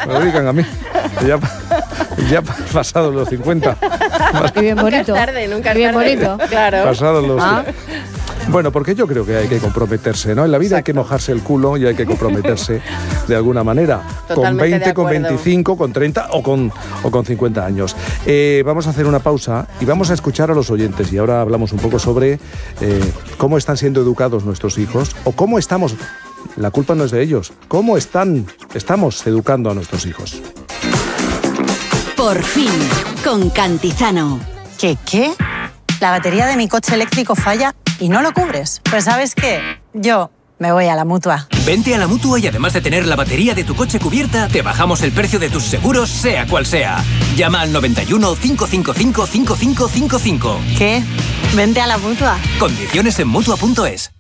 me lo dedican a mí. Ya pasados los 50. Qué bien bonito. Nunca es tarde, nunca es bien tarde. bonito. Claro. Pasados los... Bueno, porque yo creo que hay que comprometerse, ¿no? En la vida hay que mojarse el culo y hay que comprometerse de alguna manera. Totalmente con 20, con de acuerdo. 25, con 30 o con 50 años. Vamos a hacer una pausa y vamos a escuchar a los oyentes. Y ahora hablamos un poco sobre cómo están siendo educados nuestros hijos o cómo estamos... La culpa no es de ellos. ¿Cómo estamos educando a nuestros hijos? Por fin, con Cantizano. ¿Qué? La batería de mi coche eléctrico falla y no lo cubres. Pues ¿sabes qué? Yo me voy a la Mutua. Vente a la Mutua y además de tener la batería de tu coche cubierta, te bajamos el precio de tus seguros, sea cual sea. Llama al 91 555 5555. ¿Qué? Vente a la Mutua. Condiciones en Mutua.es.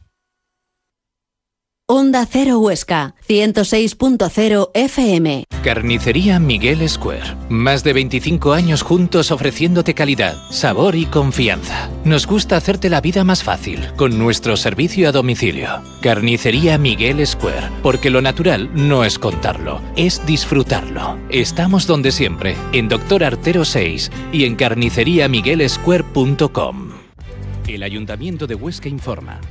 Onda Cero Huesca, 106.0 FM. Carnicería Miguel Square. Más de 25 años juntos ofreciéndote calidad, sabor y confianza. Nos gusta hacerte la vida más fácil con nuestro servicio a domicilio. Carnicería Miguel Square, porque lo natural no es contarlo, es disfrutarlo. Estamos donde siempre, en Doctor Artero 6 y en carniceriamiguelsquare.com. El Ayuntamiento de Huesca informa.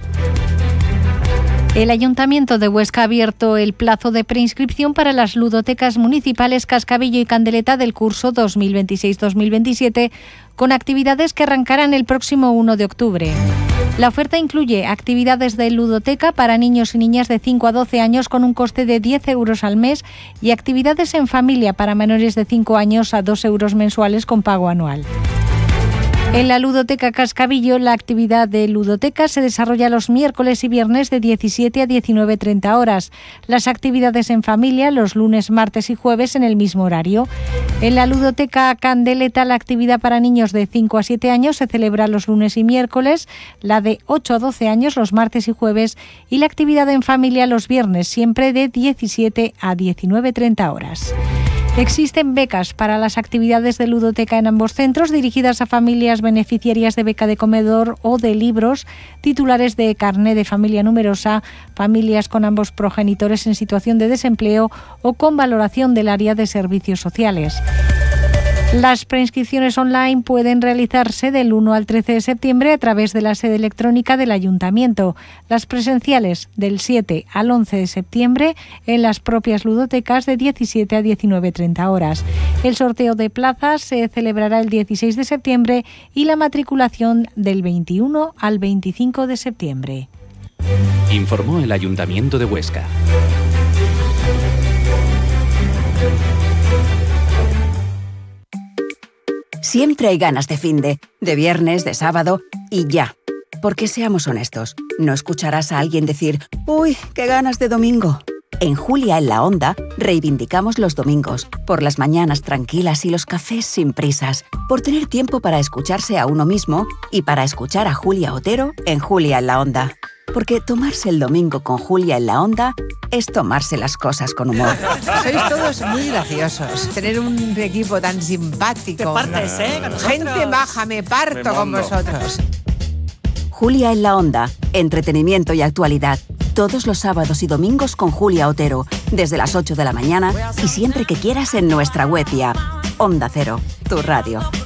El Ayuntamiento de Huesca ha abierto el plazo de preinscripción para las ludotecas municipales Cascabillo y Candeleta del curso 2026-2027, con actividades que arrancarán el próximo 1 de octubre. La oferta incluye actividades de ludoteca para niños y niñas de 5 a 12 años con un coste de 10 euros al mes y actividades en familia para menores de 5 años a 2 euros mensuales con pago anual. En la ludoteca Cascabillo, la actividad de ludoteca se desarrolla los miércoles y viernes de 17 a 19:30 horas. Las actividades en familia los lunes, martes y jueves en el mismo horario. En la ludoteca Candeleta, la actividad para niños de 5 a 7 años se celebra los lunes y miércoles, la de 8 a 12 años los martes y jueves y la actividad en familia los viernes, siempre de 17 a 19:30 horas. Existen becas para las actividades de ludoteca en ambos centros, dirigidas a familias beneficiarias de beca de comedor o de libros, titulares de carné de familia numerosa, familias con ambos progenitores en situación de desempleo o con valoración del área de servicios sociales. Las preinscripciones online pueden realizarse del 1 al 13 de septiembre a través de la sede electrónica del Ayuntamiento. Las presenciales del 7 al 11 de septiembre en las propias ludotecas de 17 a 19:30 horas. El sorteo de plazas se celebrará el 16 de septiembre y la matriculación del 21 al 25 de septiembre. Informó el Ayuntamiento de Huesca. Siempre hay ganas de finde, de viernes, de sábado y ya. Porque seamos honestos, no escucharás a alguien decir «Uy, qué ganas de domingo». En Julia en la Onda reivindicamos los domingos, por las mañanas tranquilas y los cafés sin prisas, por tener tiempo para escucharse a uno mismo y para escuchar a Julia Otero en Julia en la Onda. Porque tomarse el domingo con Julia en la Onda es tomarse las cosas con humor. Sois todos muy graciosos. Tener un equipo tan simpático. Te partes, ¿no? Con Gente maja, me parto con vosotros. Julia en la Onda, entretenimiento y actualidad. Todos los sábados y domingos con Julia Otero, desde las 8 de la mañana y siempre que quieras en nuestra web y app. Onda Cero, tu radio.